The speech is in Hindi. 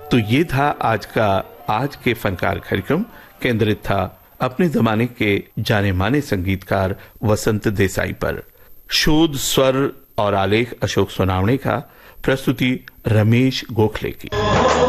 तो ये था आज के फनकार कार्यक्रम, केंद्रित था अपने जमाने के जाने माने संगीतकार वसंत देसाई पर। शोध, स्वर और आलेख अशोक सोनावणे का, प्रस्तुति रमेश गोखले की।